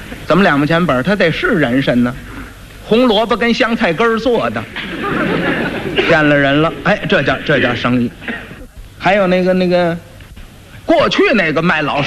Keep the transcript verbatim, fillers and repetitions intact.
怎么两毛钱本？它得是人参呢，红萝卜跟香菜根做的，骗了人了。哎，这叫这叫生意。还有那个那个，过去那个卖老